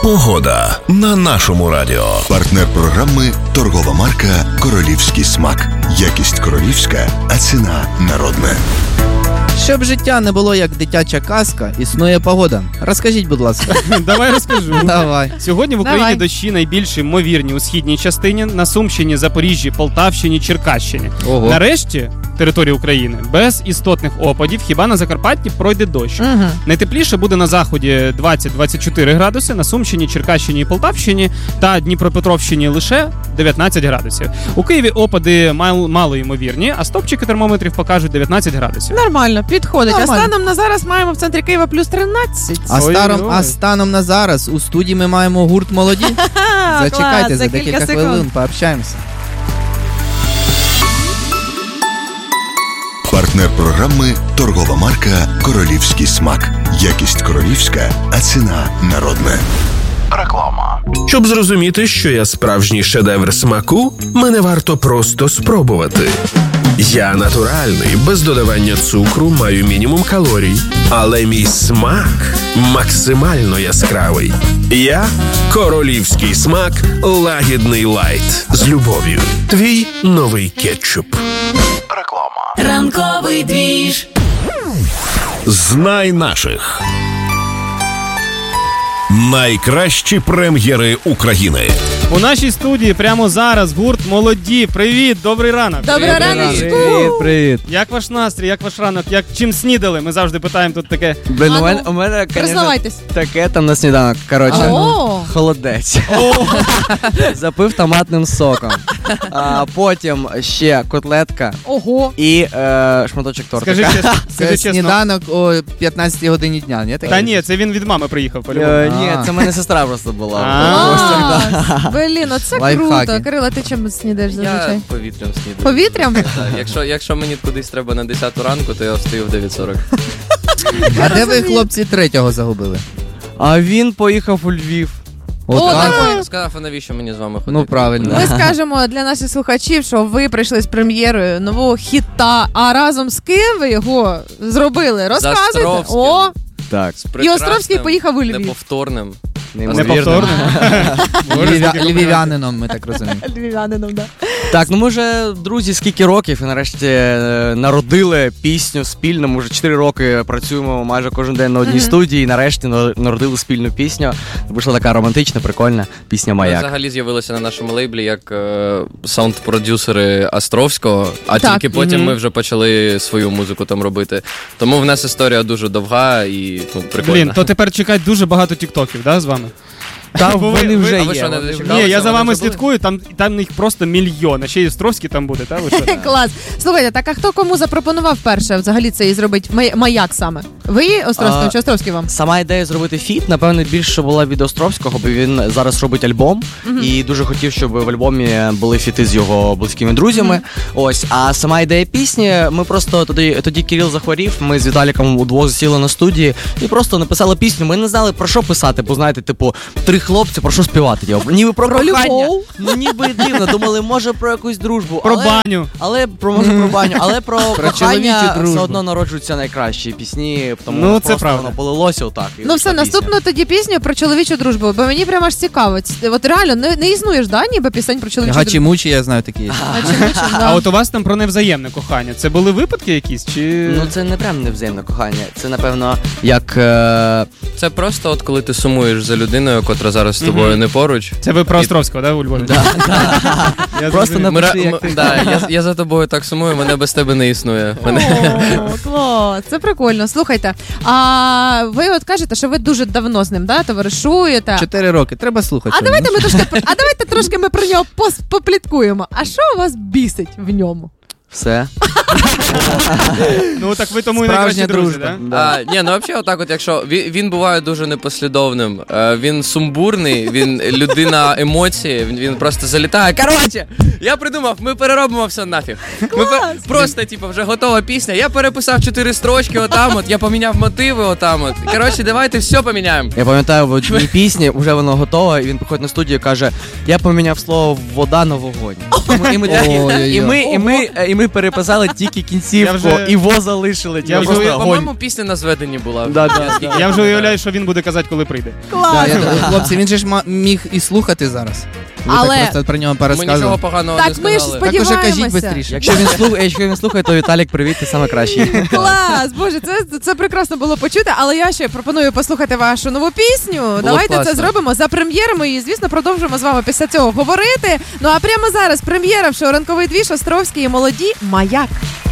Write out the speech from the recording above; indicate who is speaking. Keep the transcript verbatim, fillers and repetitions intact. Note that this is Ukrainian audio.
Speaker 1: Погода на нашому радіо.
Speaker 2: Партнер програми торгова марка «Королівський смак». Якість королівська, а ціна народна.
Speaker 3: Щоб життя не було як дитяча казка, існує погода. Розкажіть, будь ласка.
Speaker 4: Давай розкажу.
Speaker 3: Давай.
Speaker 4: Сьогодні в Україні
Speaker 5: Давай.
Speaker 4: дощі найбільш ймовірні у східній частині, на Сумщині, Запоріжжі, Полтавщині, Черкащині.
Speaker 3: Ого.
Speaker 4: Нарешті території України без істотних опадів, хіба на Закарпатті пройде дощ.
Speaker 5: Угу.
Speaker 4: Найтепліше буде на заході двадцять-двадцять чотири градуси, на Сумщині, Черкащині і Полтавщині та Дніпропетровщині лише дев'ятнадцять градусів. У Києві опади мал- мало ймовірні, а стопчики термометрів покажуть дев'ятнадцять градусів.
Speaker 5: Нормально, підходить.
Speaker 3: Нормально.
Speaker 5: А станом на зараз маємо в центрі Києва плюс тринадцять.
Speaker 3: А,
Speaker 4: Ой-ой-ой.
Speaker 3: старом, а станом на зараз у студії ми маємо гурт «Молоді». Зачекайте,
Speaker 5: Клас,
Speaker 3: за декілька
Speaker 5: секунд.
Speaker 3: хвилин пообщаємося.
Speaker 2: Партнер програми торгова марка «Королівський смак». Якість королівська, а ціна народна.
Speaker 1: Реклама. Щоб зрозуміти, що я справжній шедевр смаку, мене варто просто спробувати. Я натуральний, без додавання цукру, маю мінімум калорій. Але мій смак максимально яскравий. Я – королівський смак лагідний лайт. З любов'ю. Твій новий кетчуп. Реклама.
Speaker 6: Ранковий двіж.
Speaker 7: Знай наших. Найкращі прем'єри України.
Speaker 4: У нашій студії прямо зараз гурт «Молоді». Привіт, добрий ранок.
Speaker 5: Добрий раночку.
Speaker 3: Привіт, привіт.
Speaker 4: Як ваш настрій, як ваш ранок, як чим снідали? Ми завжди питаємо тут таке.
Speaker 8: Блин,
Speaker 5: А
Speaker 8: у мене,
Speaker 5: ну,
Speaker 8: у мене, конечно,
Speaker 5: признавайтесь.
Speaker 8: таке там на сніданок. Коротше,
Speaker 5: О!
Speaker 8: холодець. Запив томатним соком. А потім ще котлетка
Speaker 5: Ого.
Speaker 8: і е, шматочок тортика.
Speaker 4: Скажи чесно, скажи
Speaker 3: Це
Speaker 4: чесно.
Speaker 3: сніданок о п'ятнадцятій годині дня, ні?
Speaker 4: Та ні, це він від мами приїхав, по-любому.
Speaker 8: Е, ні,
Speaker 3: А.
Speaker 8: це в мене сестра просто була.
Speaker 4: А.
Speaker 8: в гостях, да.
Speaker 5: Клас. Блін, оце
Speaker 3: Лайфхаки.
Speaker 5: круто. Кирило, ти чим снідаєш зазвичай?
Speaker 9: Я повітрям снідаю.
Speaker 5: Повітрям?
Speaker 9: Так, якщо, якщо мені кудись треба на десяту ранку, то я встаю в дев'ять сорок.
Speaker 3: А де ви, хлопці, третього загубили?
Speaker 8: А він поїхав у Львів.
Speaker 3: От
Speaker 5: О,
Speaker 3: так.
Speaker 5: так.
Speaker 9: Сказав, а навіщо мені з вами ходити?
Speaker 3: Ну, правильно.
Speaker 5: Ми скажемо для наших слухачів, що ви прийшли з прем'єрою нового хіта, а разом з ким ви його зробили? Розказуйте.
Speaker 9: Островським.
Speaker 5: О,
Speaker 8: Так.
Speaker 9: З
Speaker 5: і
Speaker 9: прекрасним,
Speaker 5: Островський поїхав у Львів.
Speaker 9: неповторним.
Speaker 4: Неповторно.
Speaker 3: Львів'я- Львів'янином, ми так розуміємо.
Speaker 5: Львів'янином, да.
Speaker 8: Так, ну ми вже, друзі, скільки років і нарешті е, народили пісню спільно. Ми вже чотири роки працюємо майже кожен день на одній
Speaker 5: Мгм.
Speaker 8: студії і нарешті на- народили спільну пісню. Вийшла така романтична, прикольна пісня
Speaker 9: Ми
Speaker 8: «Маяк».
Speaker 9: взагалі з'явилися на нашому лейблі як е, саунд-продюсери Островського, а
Speaker 5: Так.
Speaker 9: тільки потім
Speaker 4: Мгм.
Speaker 9: ми вже почали свою музику там робити. Тому в нас історія дуже довга і ну, прикольна.
Speaker 4: Блін, то тепер чекать дуже багато тіктоків, да, з вами?
Speaker 8: Та
Speaker 4: Бо ви-
Speaker 8: вони
Speaker 4: ви-
Speaker 8: вже
Speaker 9: а
Speaker 8: є.
Speaker 9: ви що, не
Speaker 8: вони вже-
Speaker 9: дочекалися?
Speaker 4: Ні, я за
Speaker 9: вони
Speaker 4: вами
Speaker 9: вже були?
Speaker 4: слідкую, там, там їх просто мільйон, а ще й Островський там буде, та ви що?
Speaker 5: Клас. Слухайте, так а хто кому запропонував перше взагалі це і зробить Май- маяк саме? Ви Островський
Speaker 8: А,
Speaker 5: чи Островський вам?
Speaker 8: Сама ідея зробити фіт, напевно, більше була від Островського, бо він зараз робить альбом
Speaker 5: Мгм.
Speaker 8: і дуже хотів, щоб в альбомі були фіти з його близькими друзями. Ось, а сама ідея пісні, ми просто тоді, тоді Кирил захворів, ми з Віталіком удвох сіли на студії і просто написали пісню. Ми не знали про що писати, бо знаєте, типу, три хлопці, про що співати? Типу, ніби про,
Speaker 5: Про
Speaker 8: кохання.
Speaker 5: любов.
Speaker 8: Ну ніби дивно, думали, може про якусь дружбу.
Speaker 4: Про
Speaker 8: але...
Speaker 4: баню.
Speaker 8: Але про може про баню, але про,
Speaker 3: чоловічу
Speaker 8: кохання
Speaker 3: дружбу.
Speaker 8: все одно народжуються найкращі пісні, тому
Speaker 4: Ну, це
Speaker 8: просто
Speaker 4: правда.
Speaker 8: воно полилося отак. і
Speaker 5: Ну все,
Speaker 8: вийшла пісня.
Speaker 5: наступну тоді пісню про чоловічу дружбу, бо мені прямо аж цікаво. Ц- От реально, не, не існуєш, да, ніби пісень про чоловічу дружбу?
Speaker 3: Гачі-мучі, я знаю такі.
Speaker 5: Гачі-мучі,
Speaker 4: А
Speaker 5: да.
Speaker 4: от у вас там про невзаємне кохання. Це були випадки якісь? Чи...
Speaker 8: Ну це не прям невзаємне кохання. Це напевно як е...
Speaker 9: Це просто от коли ти сумуєш за людиною, котра зараз з тобою
Speaker 4: Мгм.
Speaker 9: не поруч.
Speaker 4: Це ви про Островського, да, у Львові? Я
Speaker 8: Просто
Speaker 4: зрозумів.
Speaker 8: на-
Speaker 9: Ми,
Speaker 8: Напиши,
Speaker 9: ра-
Speaker 8: як
Speaker 9: ми-
Speaker 8: ти.
Speaker 9: да, я, я за тобою так сумую, мене без тебе не існує. Мене...
Speaker 5: О, клас, це прикольно. Слухайте, а ви от кажете, що ви дуже давно з ним, да, товаришуєте.
Speaker 3: Чотири роки, треба слухати.
Speaker 5: А давайте ми трошки, а давайте трошки ми про нього пос- попліткуємо. А що вас бісить в ньому?
Speaker 8: все.
Speaker 4: Ну так ви тому і
Speaker 3: Справжня
Speaker 4: найкращі друзі,
Speaker 3: дружба.
Speaker 4: да?
Speaker 9: А, ні, ну взагалі, отак, от, якщо він, він буває дуже непослідовним, е, він сумбурний, він людина емоції, він, він просто залітає. Коротше, я придумав, ми переробимо все нафіг. Ми пер... Просто, типу, вже готова пісня. Я переписав чотири строчки отам, от я поміняв мотиви отам. От. Коротше, давайте все поміняємо.
Speaker 8: Я пам'ятаю, в одній пісні вже воно готове, і він приходить на студію і каже: я поміняв слово вода на вогонь. І ми,
Speaker 3: Ой-ой-ой.
Speaker 8: і, ми, і, ми, і ми переписали тільки кінцівку,
Speaker 4: Я вже-
Speaker 8: і во залишили.
Speaker 4: Я
Speaker 8: типу,
Speaker 4: вже-
Speaker 8: просто
Speaker 4: я-
Speaker 8: огонь.
Speaker 9: По-моєму, пісня на зведенні була.
Speaker 8: Да, да, да.
Speaker 4: Я вже уявляю, що він буде казати, коли прийде.
Speaker 3: Да,
Speaker 5: Клас!
Speaker 3: я, хлопці, він же ж ма- міг і слухати зараз. Ви
Speaker 5: Але-
Speaker 3: так просто про нього
Speaker 9: Ми нічого
Speaker 3: пересказували.
Speaker 9: поганого
Speaker 5: Так,
Speaker 9: не
Speaker 5: ми ж
Speaker 9: сказали.
Speaker 3: Так уже кажіть
Speaker 5: сподіваємося.
Speaker 3: швидше.
Speaker 8: Якщо він слухає, якщо він слухає, то Віталік, привіт, ти саме кращий.
Speaker 5: Клас, боже, це, це прекрасно було почути, але я ще пропоную послухати вашу нову пісню. Давайте
Speaker 9: класно.
Speaker 5: це зробимо за прем'єрами і, звісно, продовжимо з вами після цього говорити. Ну а прямо зараз прем'єра в шоу «Ранковий двіж», Островський і молоді «Маяк».